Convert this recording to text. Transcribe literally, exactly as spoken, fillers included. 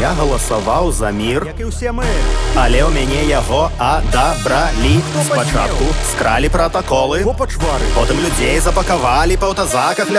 Я галасаваў за мір, як і ўсе мы. але ў мяне яго адабралі. Спачатку скралі пратаколы, Во пачвары. потым людзей запакавалі па аўтазаках